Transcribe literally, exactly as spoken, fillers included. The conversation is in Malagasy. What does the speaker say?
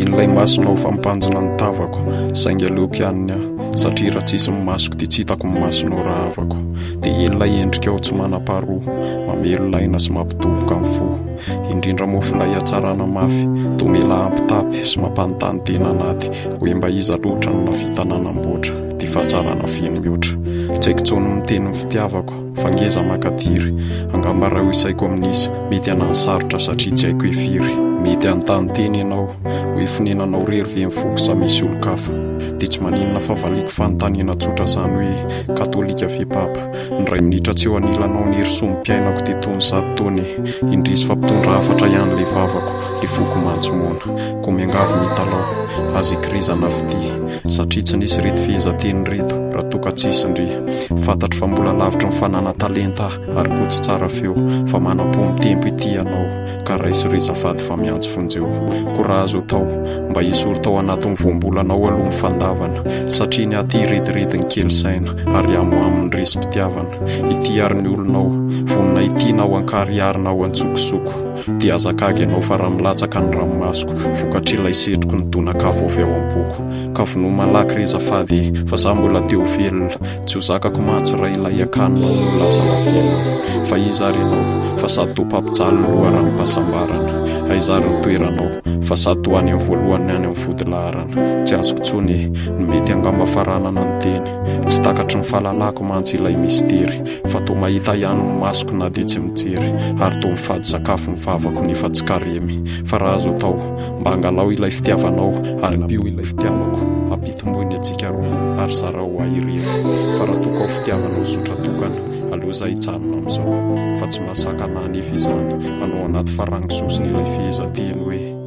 in'ilay masonao fampanjina ny tavako saingy aleoko ihany aho satria raha tsisy ny masoko ty tsy hitako ny masonao raha avako dia in'ilay endrika ao tsy manam-paharoa mamelonaina sy mampitoboka amin'ny fo indrindra mofo ilay hatsarana mafy tomela ampitapy sy mampanontany tena anaty hoe mba iza loatra no navita nanamboatra ty fahatsarana feno mihoatra tsy haiko tsony miteny ny fitiavako fa ngeza makatiry angamba raha ho isaiko amin'izy mety anany sarotra satria tsy haiko efiry mety antany teny ianao hoe fonenanao rery ve mifoko sa misy olo-kafa dia tsy maninona fa valiko fanontaniana tsotra izany hoe katolika ve papa ny ray minitra tsy eo anilanao ny herisomym-piainako ty tony sady taony indrisy fampitondra hafatra ihany le vavako le foko mantsomona ko miangavy mitalao azy ikrizana fity satria tsy nisy rety fehezanteny reto raha toka tsisy ndry fantatro fa mbola lavitra ny fanana talenta ary koa tsy tsara feo fa manam-po mitempo ity ianao ka raiso rezafady fa miantso fonjeo ko raha azo tao mba hizory tao anatin'ny voambolanao aloha mifandavana satria ny aty retirety ny kely saina ary amo amin'ny resy-pitiavana ity ary ny olonao vonina itianao ankariarinao antsokosoko dia azakagy ianao fa raha milatsaka ny ranomasoko vokatr'ilay setroko ny donakafo avy ao am-poko ka vono malaky rezafady fa za mbola teo velona tsy ho zakako mahatsiray ilay akaninao no lasa lavelona fa izy ary ianao fa sady to mpampijaly ny loha raha mipasambarana aizary ny toeranao fa sady to any amin'ny voalohany any amin'ny fodilaharana tsy azoko tsony ny mety angamba faranana ny teny tsy takatry ny fahalalako mantsy ilay mistery fa to mahita ihany ny masoko na dia tsy mijery ary to mifady sakafo ny vavako nefa tsy karemy fa raha azo tao mba hangalao ilay fitiavanao ary napio ilay fitiavako ampitomboiny atsika roa ary sara ho ahirena fa raha toka ho fitiavanao sotra tokana aloha izay hitsanona amin'izao fa tsy mahasaka na nefa izany manao anaty farangososiny ilay fehezanteny hoe